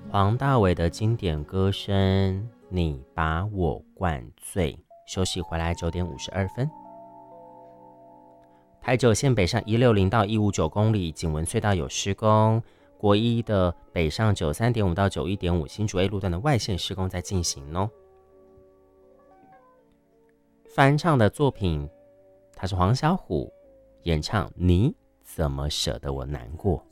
黄大炜的经典歌声《你把我灌醉》。休息回来9:52。台九线北上160到159公里，景文隧道有施工。国一的北上93.5到91.5，新竹 A 路段的外线施工在进行哦。翻唱的作品，它是黄小琥演唱《你怎么舍得我难过》。